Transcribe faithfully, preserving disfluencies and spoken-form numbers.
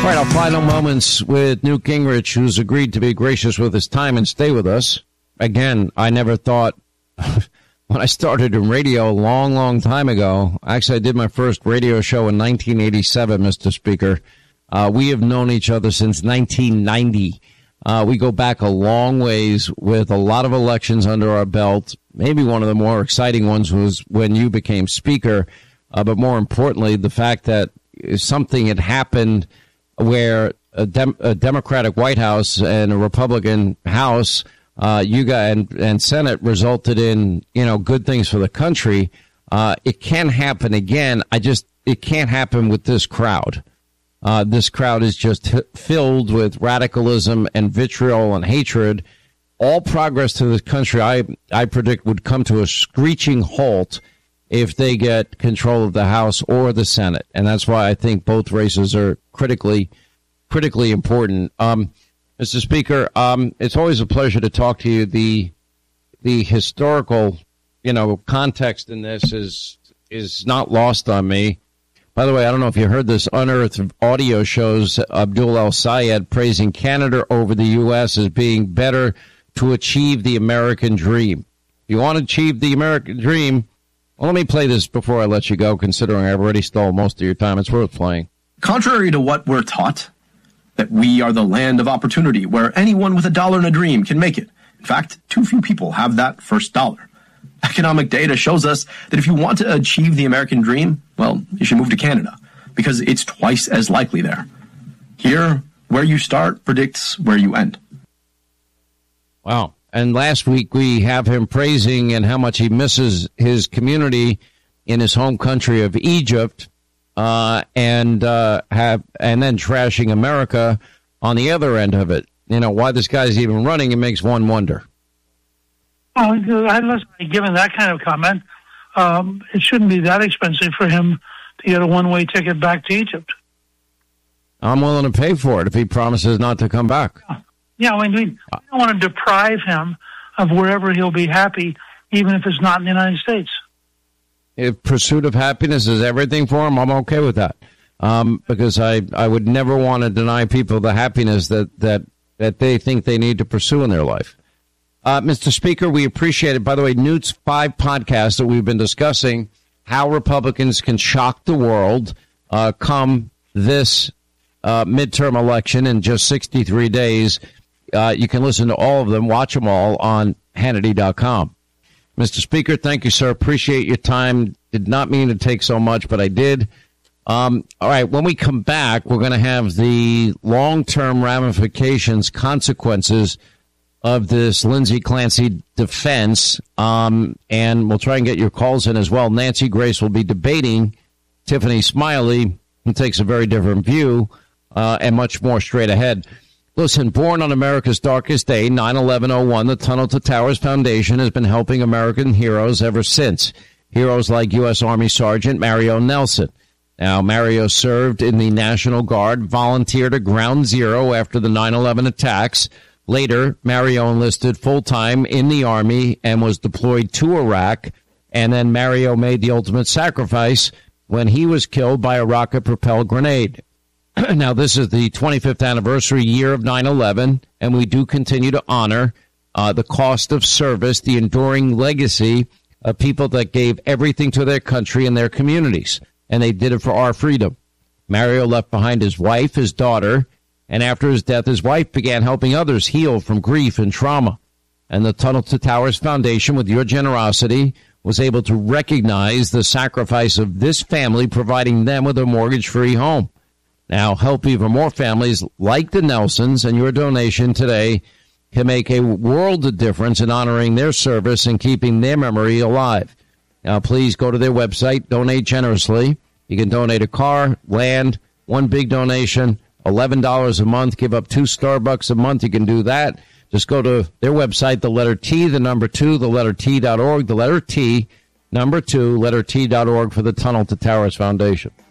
All right, our final moments with Newt Gingrich, who's agreed to be gracious with his time and stay with us. Again, I never thought, when I started in radio a long, long time ago, actually I did my first radio show in nineteen eighty-seven, Mister Speaker. Uh, we have known each other since nineteen ninety. Uh, we go back a long ways with a lot of elections under our belt. Maybe one of the more exciting ones was when you became Speaker. Uh, but more importantly, the fact that something had happened where a, Dem- a Democratic White House and a Republican House, uh, you got and, and Senate resulted in, you know, good things for the country. Uh, it can happen again. I just, it can't happen with this crowd. Uh, this crowd is just h- filled with radicalism and vitriol and hatred. All progress to this country, I, I predict, would come to a screeching halt if they get control of the House or the Senate. And that's why I think both races are critically, critically important. Um, Mister Speaker, um, it's always a pleasure to talk to you. The, the historical, you know, context in this is, is not lost on me. By the way, I don't know if you heard this, Unearthed audio shows Abdul El-Sayed praising Canada over the U S as being better to achieve the American dream. If you want to achieve the American dream, well, let me play this before I let you go, considering I've already stole most of your time. It's worth playing. Contrary to what we're taught, that we are the land of opportunity where anyone with a dollar and a dream can make it. In fact, too few people have that first dollar. Economic data shows us that if you want to achieve the American dream, well, you should move to Canada, because it's twice as likely there. Here, where you start predicts where you end. Wow. And last week we have him praising and how much he misses his community in his home country of Egypt, uh, and uh, have and then trashing America on the other end of it. You know, why this guy's even running, it makes one wonder. Well, unless given that kind of comment, um, it shouldn't be that expensive for him to get a one-way ticket back to Egypt. I'm willing to pay for it if he promises not to come back. Yeah. Yeah, I mean, we don't want to deprive him of wherever he'll be happy, even if it's not in the United States. If pursuit of happiness is everything for him, I'm okay with that. Um, because I, I would never want to deny people the happiness that, that, that they think they need to pursue in their life. Uh, Mister Speaker, we appreciate it. By the way, Newt's five podcasts that we've been discussing, how Republicans can shock the world uh, come this uh, midterm election in just sixty-three days. Uh, you can listen to all of them, watch them all on Hannity dot com. Mister Speaker, thank you, sir. Appreciate your time. Did not mean to take so much, but I did. Um, all right, when we come back, we're going to have the long-term ramifications, consequences of this Lindsey Clancy defense, um, and we'll try and get your calls in as well. Nancy Grace will be debating Tiffany Smiley, who takes a very different view, uh, and much more straight ahead. Listen, born on America's darkest day, nine eleven oh one, the Tunnel to Towers Foundation has been helping American heroes ever since. Heroes like U S. Army Sergeant Mario Nelson. Now, Mario served in the National Guard, volunteered at Ground Zero after the nine eleven attacks. Later, Mario enlisted full-time in the Army and was deployed to Iraq. And then Mario made the ultimate sacrifice when he was killed by a rocket-propelled grenade. Now, this is the twenty-fifth anniversary year of nine eleven, and we do continue to honor uh, the cost of service, the enduring legacy of people that gave everything to their country and their communities, and they did it for our freedom. Mario left behind his wife, his daughter, and after his death, his wife began helping others heal from grief and trauma. And the Tunnel to Towers Foundation, with your generosity, was able to recognize the sacrifice of this family, providing them with a mortgage-free home. Now, help even more families like the Nelsons, and your donation today can make a world of difference in honoring their service and keeping their memory alive. Now, please go to their website, donate generously. You can donate a car, land, one big donation, eleven dollars a month, give up two Starbucks a month. You can do that. Just go to their website, the letter T, the number two, the letter T dot org, the letter T, number two, letter T dot org for the Tunnel to Towers Foundation.